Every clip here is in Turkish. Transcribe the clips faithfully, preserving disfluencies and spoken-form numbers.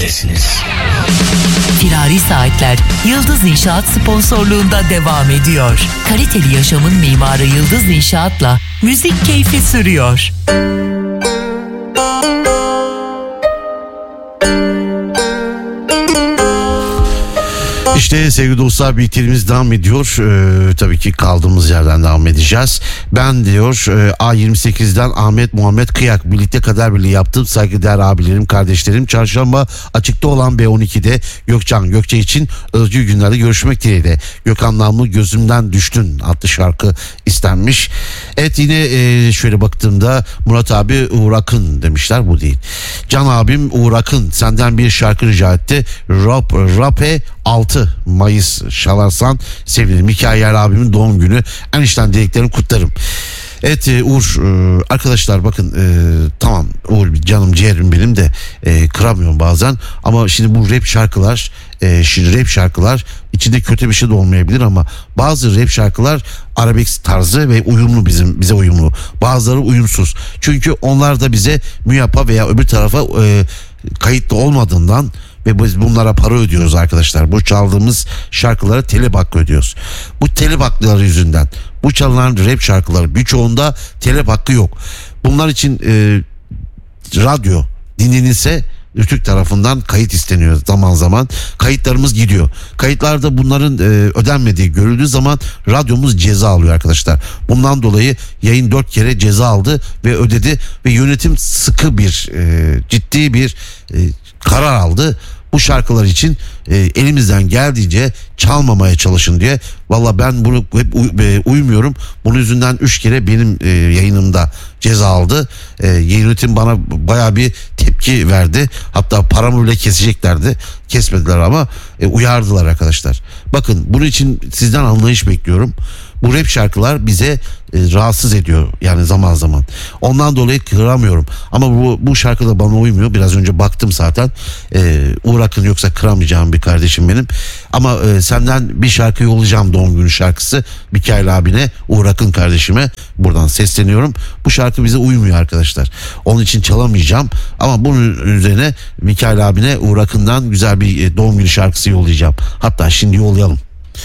Saat'tesiniz. Firari Saatler Yıldız İnşaat sponsorluğunda devam ediyor. Kaliteli yaşamın mimarı Yıldız İnşaat'la müzik keyfi sürüyor. İşte sevgili dostlar, birlikteliğimiz devam ediyor. Ee, tabii ki kaldığımız yerden devam edeceğiz. Ben diyor e, A yirmi sekizden Ahmet Muhammed Kıyak, birlikte kader birliği yaptım. Saygıdeğer abilerim, kardeşlerim. Çarşamba açıkta olan B on ikide Gökçen Gökçe için özgür günlerde görüşmek dileğiyle. Gökhan Namlı Gözümden Düştün adlı şarkı istenmiş. Evet, yine e, şöyle baktığımda Murat abi Uğur Akın demişler, bu değil. Can abim Uğur Akın senden bir şarkı rica etti. Rap, Rape altı Mayıs çalarsan sevinirim. Mikail abimin doğum günü. En içten dileklerimi kutlarım. Evet Uğur, e, arkadaşlar bakın, e, tamam Uğur canım ciğerim benim de, e, kıramıyorum bazen, ama şimdi bu rap şarkılar, e, şimdi rap şarkılar içinde kötü bir şey de olmayabilir, ama bazı rap şarkılar arabesk tarzı ve uyumlu, bizim bize uyumlu, bazıları uyumsuz, çünkü onlar da bize müyapa veya öbür tarafa e, kayıtlı olmadığından ve biz bunlara para ödüyoruz arkadaşlar. Bu çaldığımız şarkılara telif hakkı ödüyoruz. Bu telif hakları yüzünden bu çalınan rap şarkıları birçoğunda telif hakkı yok. Bunlar için e, radyo dinlenirse Rütük tarafından kayıt isteniyor zaman zaman. Kayıtlarımız gidiyor. Kayıtlarda bunların e, ödenmediği görüldüğü zaman radyomuz ceza alıyor arkadaşlar. Bundan dolayı yayın dört kere ceza aldı ve ödedi ve yönetim sıkı bir e, ciddi bir e, karar aldı. Bu şarkılar için e, elimizden geldiğince çalmamaya çalışın diye. Valla ben bunu hep uy- e, uymuyorum. Bunun yüzünden üç kere benim e, yayınımda ceza aldı. E, yönetim bana baya bir tepki verdi. Hatta paramı bile keseceklerdi. Kesmediler ama e, uyardılar arkadaşlar. Bakın, bunun için sizden anlayış bekliyorum. Bu rap şarkılar bize e, rahatsız ediyor yani zaman zaman. Ondan dolayı kıramıyorum. Ama bu bu şarkı da bana uymuyor. Biraz önce baktım zaten. E, Uğur Akın yoksa kıramayacağım bir kardeşim benim. Ama e, senden bir şarkı yollayacağım, doğum günü şarkısı. Mikail abine, Uğur Akın kardeşime buradan sesleniyorum. Bu şarkı bize uymuyor arkadaşlar. Onun için çalamayacağım. Ama bunun üzerine Mikail abine Uğur Akın'dan güzel bir e, doğum günü şarkısı yollayacağım. Hatta şimdi yollayalım.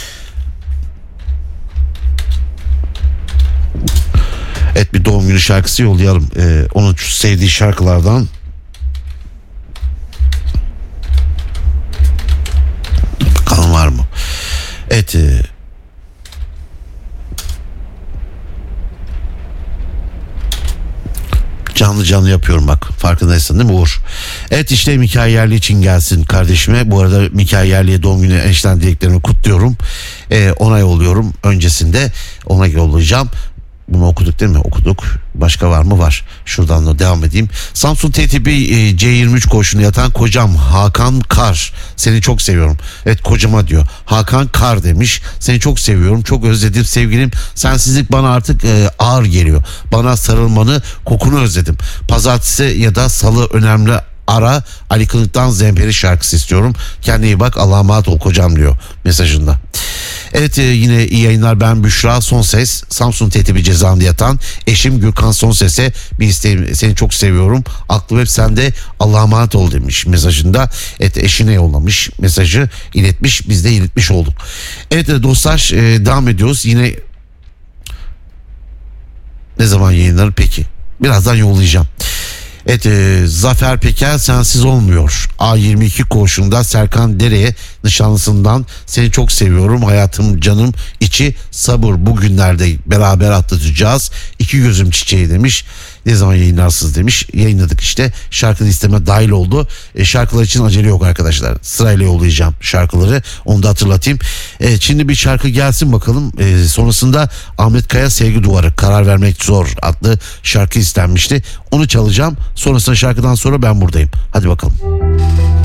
Evet, bir doğum günü şarkısı yollayalım. Ee, onun sevdiği şarkılardan. Bakalım var mı? Evet. E... Canlı canlı yapıyorum bak. Farkındaysan değil mi Uğur? Evet, işte Mikail Yerli için gelsin kardeşime. Bu arada Mikail Yerli'ye doğum günü enişten dileklerimi kutluyorum. Ee, ona yolluyorum. Öncesinde ona yollayacağım. Bunu okuduk değil mi? Okuduk. Başka var mı? Var. Şuradan da devam edeyim. Samsun T T B e, C yirmi üç koğuşunda yatan kocam Hakan Kar. Seni çok seviyorum. Evet, kocama diyor. Hakan Kar demiş. Seni çok seviyorum. Çok özledim sevgilim. Sensizlik bana artık e, ağır geliyor. Bana sarılmanı, kokunu özledim. Pazartesi ya da salı önemli ara. Ali Kılıç'tan Zemheri şarkısı istiyorum. Kendine iyi bak, Allah'a emanet ol kocam diyor mesajında. Evet, e, yine iyi yayınlar, ben Büşra Sonses, Samsun T T B cezaevinde yatan eşim Gürkan Sonses'e bir isteğim, seni çok seviyorum, aklım hep sende, Allah'a emanet ol demiş mesajında. Evet, eşine yollamış mesajı, iletmiş, biz de iletmiş olduk. Evet dostlar, e, devam ediyoruz. Yine ne zaman yayınları peki? Birazdan yollayacağım. Evet, e, Zafer Peker sensiz olmuyor. A yirmi iki koğuşunda Serkan Dere'ye nişanlısından seni çok seviyorum hayatım canım içi sabır bugünlerde beraber atlatacağız. İki gözüm çiçeği demiş. Ne zaman yayınlarsınız demiş. Yayınladık işte. Şarkı listeme dahil oldu. E, şarkılar için acele yok arkadaşlar. Sırayla yollayacağım şarkıları. Onu da hatırlatayım. E, şimdi bir şarkı gelsin bakalım. E, sonrasında Ahmet Kaya Sevgi Duvarı Karar Vermek Zor adlı şarkı istenmişti. Onu çalacağım. Sonrasında şarkıdan sonra ben buradayım. Hadi bakalım.